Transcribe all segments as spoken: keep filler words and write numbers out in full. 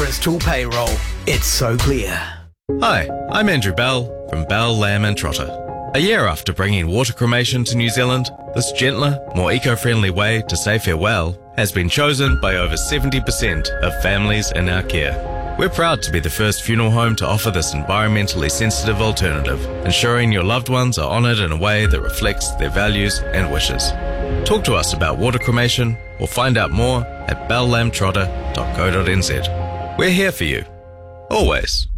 Bristol Payroll. It's so clear. Hi, I'm Andrew Bell from Bell, Lamb and Trotter. A year after bringing water cremation to New Zealand, this gentler, more eco-friendly way to say farewell has been chosen by over seventy percent of families in our care. We're proud to be the first funeral home to offer this environmentally sensitive alternative, ensuring your loved ones are honoured in a way that reflects their values and wishes. Talk to us about water cremation or find out more at bell lamb trotter dot co dot n z. We're here for you. Always.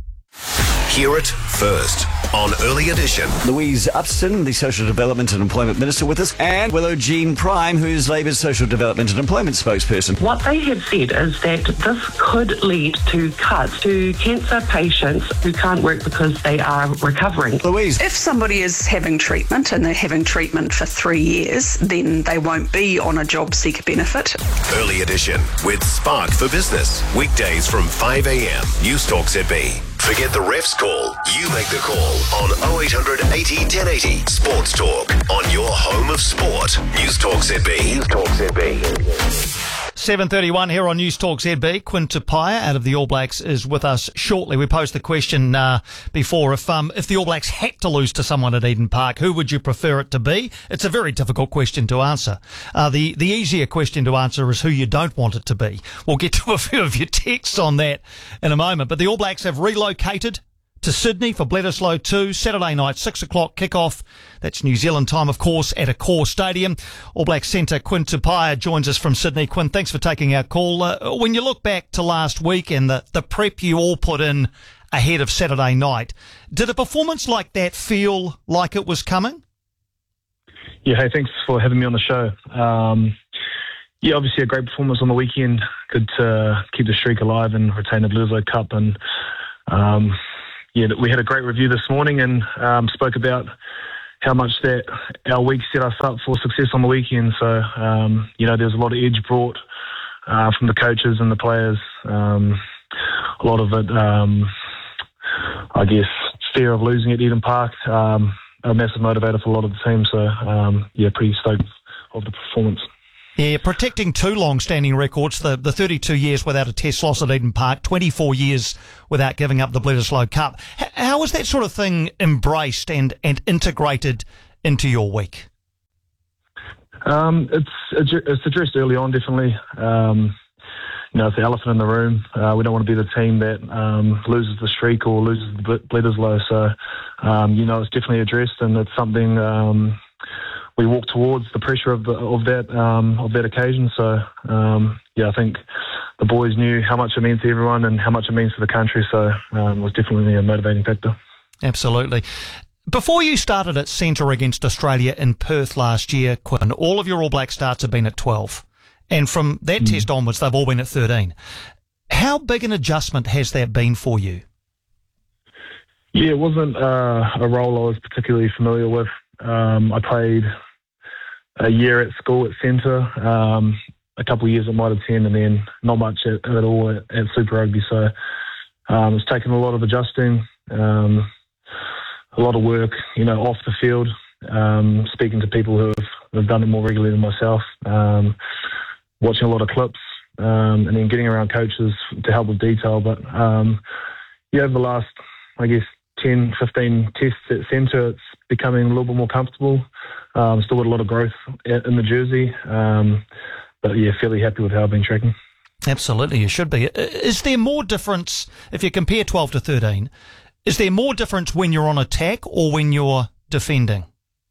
Hear it first on Early Edition. Louise Upston, the Social Development and Employment Minister with us, and Willow Jean Prime, who's Labour's Social Development and Employment spokesperson. What they have said is that this could lead to cuts to cancer patients who can't work because they are recovering. Louise. If somebody is having treatment and they're having treatment for three years, then they won't be on a job seeker benefit. Early Edition with Spark for Business. Weekdays from five a.m. News Talk Z B. Forget the ref's call. You make the call on oh eight hundred eighty ten eighty. Sports Talk on your home of sport. News Talk Z B. News Talk Z B. seven thirty-one here on News Talk Z B. Quinn Tupaea out of the All Blacks is with us shortly. We posed the question uh, before, if um, if the All Blacks had to lose to someone at Eden Park, who would you prefer it to be? It's a very difficult question to answer. Uh, the, the easier question to answer is who you don't want it to be. We'll get to a few of your texts on that in a moment. But the All Blacks have relocated to Sydney for Bledisloe two, Saturday night, six o'clock kickoff. That's New Zealand time, of course, at Accor Stadium. All Black centre Quinn Tupaea joins us from Sydney. Quinn, thanks for taking our call. Uh, when you look back to last week and the, the prep you all put in ahead of Saturday night, did a performance like that feel like it was coming? Yeah, hey, thanks for having me on the show. Um, yeah, obviously a great performance on the weekend. Good to keep the streak alive and retain the Bledisloe Cup. And um, yeah, we had a great review this morning and um, spoke about how much that our week set us up for success on the weekend. So, um, you know, there's a lot of edge brought uh, from the coaches and the players. Um, a lot of it, um, I guess, fear of losing at Eden Park, um, a massive motivator for a lot of the team. So, um, yeah, pretty stoked of the performance. Yeah, protecting two long-standing records, the, the thirty-two years without a test loss at Eden Park, twenty-four years without giving up the Bledisloe Cup. H- how is that sort of thing embraced and, and integrated into your week? Um, it's it's addressed early on, definitely. Um, you know, it's the elephant in the room. Uh, we don't want to be the team that um, loses the streak or loses the Bledisloe. So, um, you know, it's definitely addressed, and it's something um, we walk towards the pressure of the, of that um, of that occasion. So, um, yeah, I think the boys knew how much it means to everyone and how much it means to the country. So, um, it was definitely a motivating factor. Absolutely. Before you started at centre against Australia in Perth last year, Quinn, all of your All Black starts have been at twelve. And from that mm. test onwards, they've all been at thirteen. How big an adjustment has that been for you? Yeah, it wasn't uh, a role I was particularly familiar with. Um, I played a year at school at centre, um, a couple of years at Mitre ten, and then not much at, at all at, at Super Rugby. So um, it's taken a lot of adjusting, um, a lot of work, you know, off the field, um, speaking to people who have, who have done it more regularly than myself, um, watching a lot of clips, um, and then getting around coaches to help with detail. But um, yeah, over the last, I guess, ten, fifteen tests at centre, it's becoming a little bit more comfortable. Um, still got a lot of growth in the jersey, um, but yeah, fairly happy with how I've been tracking. Absolutely, you should be. Is there more difference, if you compare twelve to thirteen, is there more difference when you're on attack or when you're defending?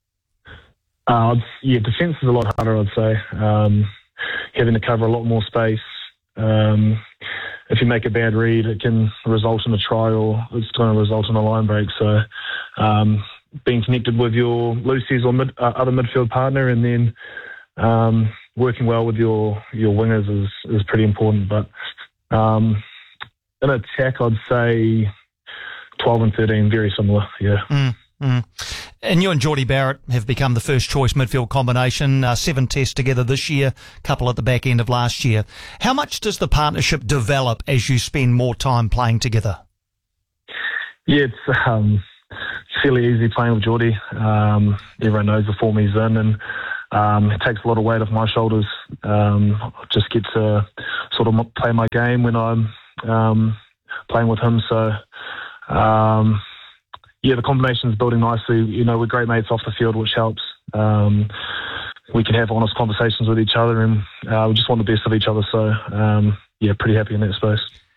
Uh, yeah, defence is a lot harder, I'd say. Um, having to cover a lot more space. Um, if you make a bad read, it can result in a try or it's going to result in a line break. So um, being connected with your loosies or mid, uh, other midfield partner and then um, working well with your, your wingers is, is pretty important. But um, in attack, I'd say twelve and thirteen, very similar, yeah. Mm, mm. And you and Jordie Barrett have become the first choice midfield combination, uh, seven tests together this year, couple at the back end of last year. How much does the partnership develop as you spend more time playing together? Yeah, it's um, fairly easy playing with Jordie. Um, everyone knows the form he's in, and um, it takes a lot of weight off my shoulders. Um, I just get to sort of play my game when I'm um, playing with him. So, um, yeah, the combination's building nicely. You know, we're great mates off the field, which helps. Um, we can have honest conversations with each other, and uh, we just want the best of each other. So, um, yeah, pretty happy in that space.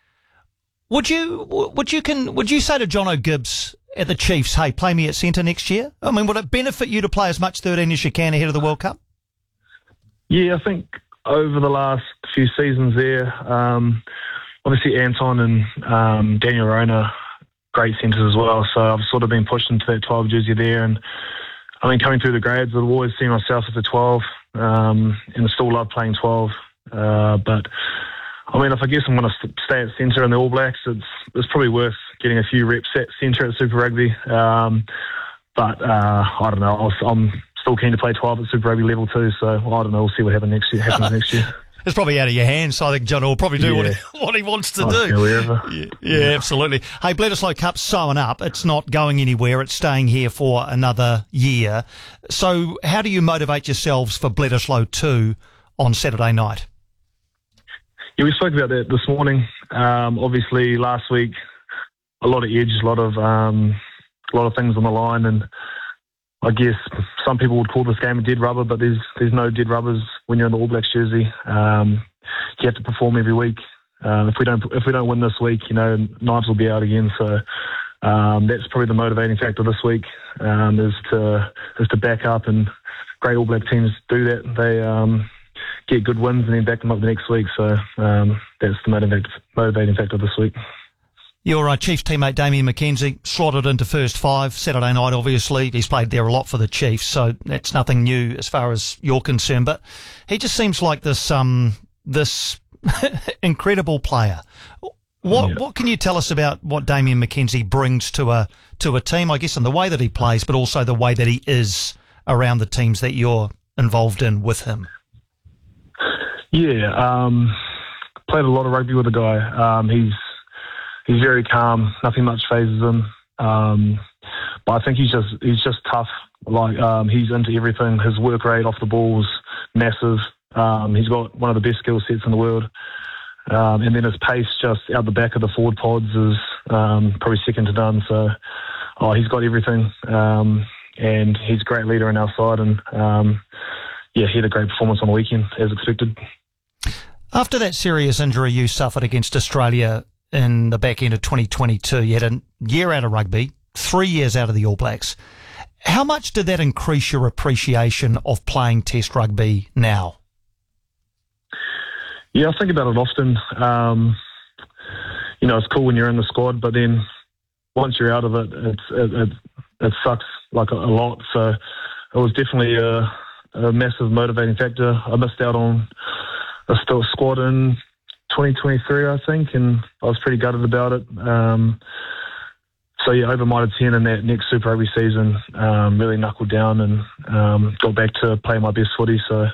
Would you would you can would you say to Jono Gibbs at the Chiefs, hey, play me at centre next year? I mean, would it benefit you to play as much thirteen as you can ahead of the World Cup? Yeah, I think over the last few seasons there, um, obviously Anton and um, Daniel Rona, great centres as well. So I've sort of been pushed into that twelve jersey there, and I mean, coming through the grades, I've always seen myself as a twelve, um, and I still love playing twelve, uh, but. I mean, if I guess I'm going to stay at centre in the All Blacks, it's it's probably worth getting a few reps at centre at Super Rugby. Um, but uh, I don't know. I'm still keen to play twelve at Super Rugby level two. So I don't know. We'll see what happens next year. Happens next year. It's probably out of your hands. So I think John will probably do yeah. what, he, what he wants to I'll do. Yeah, yeah, yeah, absolutely. Hey, Bledisloe Cup's sewing up. It's not going anywhere. It's staying here for another year. So how do you motivate yourselves for Bledisloe two on Saturday night? Yeah, we spoke about that this morning. Um, obviously, last week, a lot of edge, a lot of um, a lot of things on the line, and I guess some people would call this game a dead rubber, but there's there's no dead rubbers when you're in the All Blacks jersey. Um, you have to perform every week. Um, if we don't if we don't win this week, you know, knives will be out again. So um, that's probably the motivating factor this week, um, is to is to back up, and great All Black teams do that. They um, get good wins and then back them up the next week. So um, that's the motivating, motivating factor this week. Your uh, Chiefs teammate Damian McKenzie slotted into first five Saturday night, obviously. He's played there a lot for the Chiefs, so that's nothing new as far as you're concerned. But he just seems like this um, this incredible player. What yeah. what can you tell us about what Damian McKenzie brings to a to a team, I guess, in the way that he plays, but also the way that he is around the teams that you're involved in with him? Yeah, um, played a lot of rugby with the guy. Um, he's he's very calm. Nothing much phases him. Um, but I think he's just he's just tough. Like um, he's into everything. His work rate off the ball is massive. Um, he's got one of the best skill sets in the world. Um, and then his pace just out the back of the forward pods is um, probably second to none. So oh, he's got everything. Um, and he's a great leader on our side. And um, yeah, he had a great performance on the weekend, as expected. After that serious injury you suffered against Australia in the back end of twenty twenty-two, you had a year out of rugby, three years out of the All Blacks. How much did that increase your appreciation of playing Test rugby now? Yeah, I think about it often. Um, you know, it's cool when you're in the squad, but then once you're out of it, it's, it, it, it sucks like a, a lot. So it was definitely a, a massive motivating factor. I missed out on a still squad in twenty twenty-three, I think, and I was pretty gutted about it. Um, so yeah, over my ten in that next Super Rugby season, um, really knuckled down and um, got back to play my best footy. So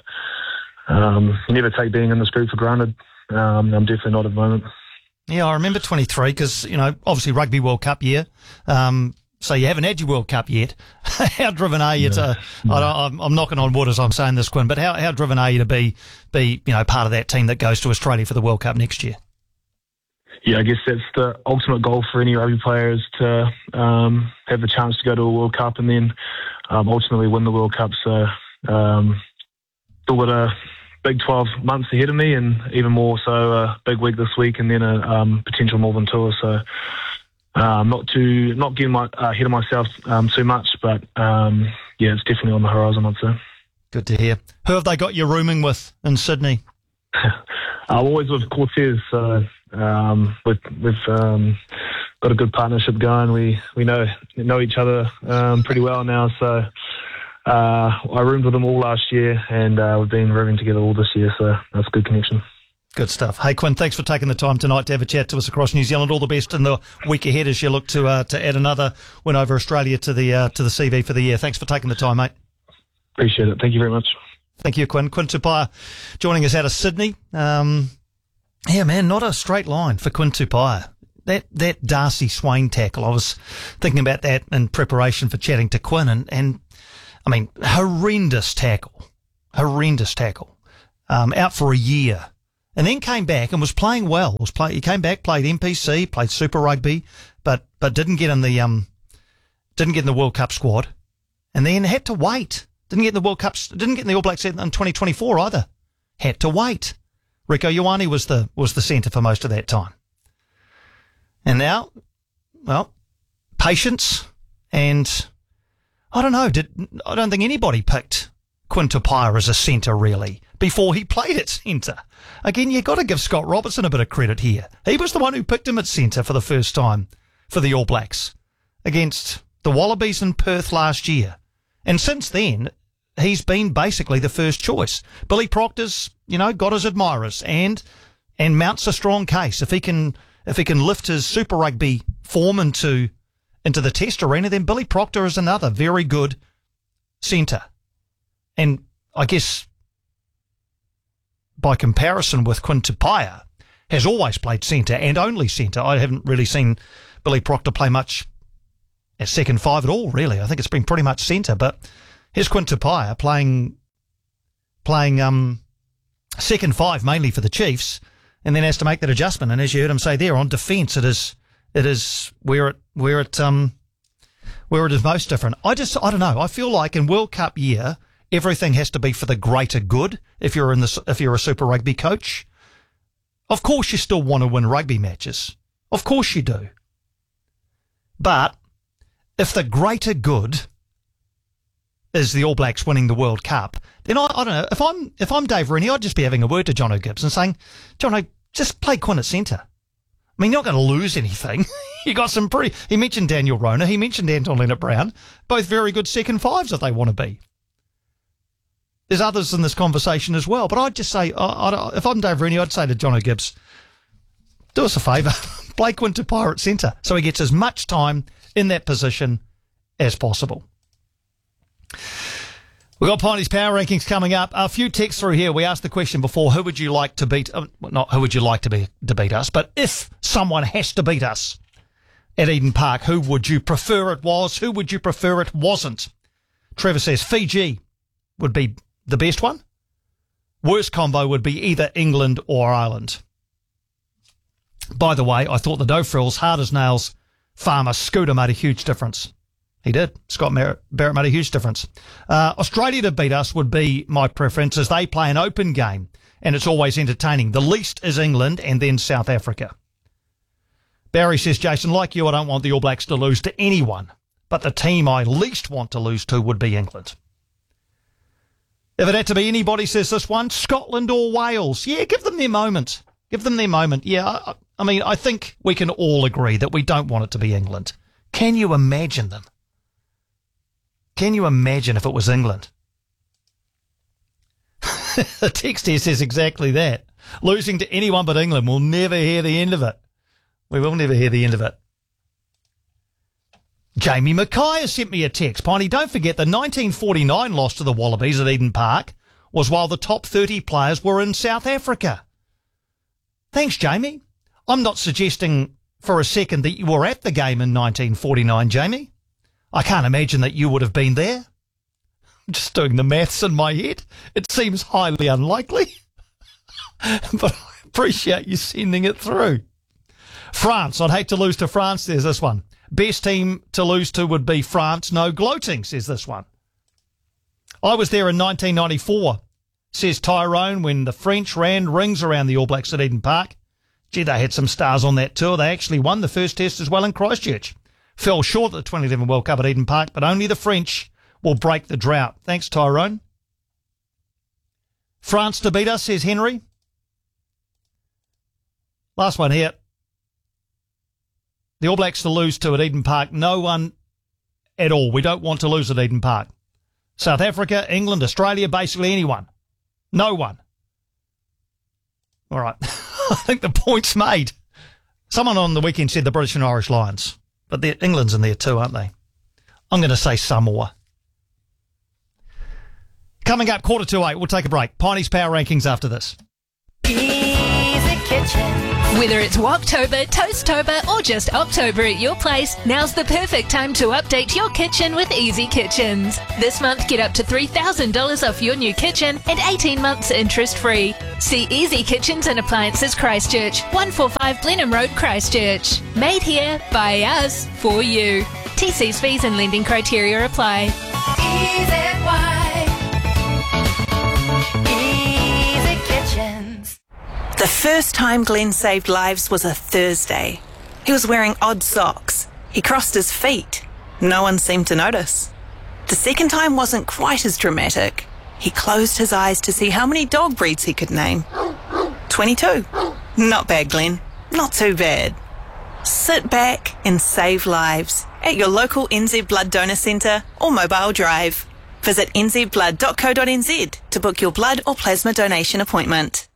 um, you never take being in this group for granted. Um, I'm definitely not at the moment. Yeah, I remember twenty-three because, you know, obviously Rugby World Cup year. Um, so you haven't had your World Cup yet. How driven are you no, to, no. I don't, I'm knocking on wood as I'm saying this, Quinn, but how, how driven are you to be, be, you know, part of that team that goes to Australia for the World Cup next year? Yeah, I guess that's the ultimate goal for any rugby player, is to um, have the chance to go to a World Cup and then um, ultimately win the World Cup. So um, still got a big twelve months ahead of me, and even more so a big week this week and then a um, potential Northern tour. So um, not too, not getting my, uh, ahead of myself um, too much, but um, yeah, it's definitely on the horizon, I'd say. Good to hear. Who have they got you rooming with in Sydney? I'm always with Cortez, so um, we've, we've um, got a good partnership going. We we know know each other um, pretty well now, so uh, I roomed with them all last year, and uh, we've been rooming together all this year, so that's a good connection. Good stuff. Hey, Quinn, thanks for taking the time tonight to have a chat to us across New Zealand. All the best in the week ahead as you look to uh, to add another win over Australia to the uh, to the C V for the year. Thanks for taking the time, mate. Appreciate it. Thank you very much. Thank you, Quinn. Quinn Tupaia joining us out of Sydney. Um, yeah, man, not a straight line for Quinn Tupaia. That that Darcy Swain tackle, I was thinking about that in preparation for chatting to Quinn, and, and I mean, horrendous tackle. Horrendous tackle. Um, out for a year and then came back and was playing well. Was play, he came back, played N P C, played Super Rugby, but but didn't get in the um didn't get in the World Cup squad, and then had to wait. Didn't get in the World Cup. Didn't get in the All Blacks in twenty twenty-four either. Had to wait. Rieko Ioane was the was the centre for most of that time, and now, well, patience and I don't know. Did I don't think anybody picked Quinn Tupaea as a centre, really, before he played at centre. Again, you've got to give Scott Robertson a bit of credit here. He was the one who picked him at centre for the first time for the All Blacks against the Wallabies in Perth last year. And since then, he's been basically the first choice. Billy Proctor's, you know, got his admirers and and mounts a strong case. If he can if he can lift his Super Rugby form into into the Test arena, then Billy Proctor is another very good centre. And I guess by comparison with Quinn Tupaea, has always played centre and only centre. I haven't really seen Billy Proctor play much at second five at all, really. I think it's been pretty much centre. But here's Quinn Tupaea playing, playing um, second five mainly for the Chiefs, and then has to make that adjustment. And as you heard him say there, on defence, it is it is where it where it um where it is most different. I just I don't know. I feel like in World Cup year, everything has to be for the greater good. If you're in the, if you're a Super Rugby coach, of course you still want to win rugby matches. Of course you do. But if the greater good is the All Blacks winning the World Cup, then I, I don't know. If I'm if I'm Dave Rooney, I'd just be having a word to Jono Gibbs and saying, Jono, just play Quinn at centre. I mean, you're not going to lose anything. You got some pretty. He mentioned Daniel Rona. He mentioned Anton Leonard-Brown. Both very good second fives if they want to be. There's others in this conversation as well, but I'd just say, I, I, if I'm Dave Rooney, I'd say to Jono Gibbs, do us a favour, play Quinn Tupaea at centre so he gets as much time in that position as possible. We've got Piney's Power Rankings coming up. A few texts through here. We asked the question before, who would you like to beat, uh, not who would you like to, be, to beat us, but if someone has to beat us at Eden Park, who would you prefer it was? Who would you prefer it wasn't? Trevor says Fiji would be the best one. Worst combo would be either England or Ireland. By the way, I thought the No Frills, hard as nails, farmer Scooter made a huge difference. He did. Scott Barrett made a huge difference. Uh, Australia to beat us would be my preference, as they play an open game and it's always entertaining. The least is England and then South Africa. Barry says, Jason, like you, I don't want the All Blacks to lose to anyone, but the team I least want to lose to would be England. If it had to be anybody, says this one, Scotland or Wales. Yeah, give them their moment. Give them their moment. Yeah, I, I mean, I think we can all agree that we don't want it to be England. Can you imagine them? Can you imagine if it was England? The text here says exactly that. Losing to anyone but England, we'll never hear the end of it. We will never hear the end of it. Jamie Mackay has sent me a text. Piney, don't forget the nineteen forty-nine loss to the Wallabies at Eden Park was while the top thirty players were in South Africa. Thanks, Jamie. I'm not suggesting for a second that you were at the game in nineteen forty-nine, Jamie. I can't imagine that you would have been there. I'm just doing the maths in my head. It seems highly unlikely. But I appreciate you sending it through. France, I'd hate to lose to France, there's this one. Best team to lose to would be France. No gloating, says this one. I was there in nineteen ninety-four, says Tyrone, when the French ran rings around the All Blacks at Eden Park. Gee, they had some stars on that tour. They actually won the first test as well in Christchurch. Fell short at the twenty eleven World Cup at Eden Park, but only the French will break the drought. Thanks, Tyrone. France to beat us, says Henry. Last one here. The All Blacks to lose to at Eden Park. No one at all. We don't want to lose at Eden Park. South Africa, England, Australia, basically anyone. No one. All right. I think the point's made. Someone on the weekend said the British and Irish Lions. But England's in there too, aren't they? I'm going to say Samoa. Coming up, quarter to eight. We'll take a break. Piney's Power Rankings after this. Easy Kitchen. Whether it's Walktober, Toasttober or just October at your place, now's the perfect time to update your kitchen with Easy Kitchens. This month, get up to three thousand dollars off your new kitchen and eighteen months interest-free. See Easy Kitchens and Appliances Christchurch, one forty-five Blenheim Road, Christchurch. Made here, by us, for you. T Cs, fees and lending criteria apply. Easy Kitchens. The first time Glenn saved lives was a Thursday. He was wearing odd socks. He crossed his feet. No one seemed to notice. The second time wasn't quite as dramatic. He closed his eyes to see how many dog breeds he could name. twenty-two. Not bad, Glenn. Not too bad. Sit back and save lives at your local N Z Blood Donor Centre or Mobile Drive. Visit n z blood dot co dot n z to book your blood or plasma donation appointment.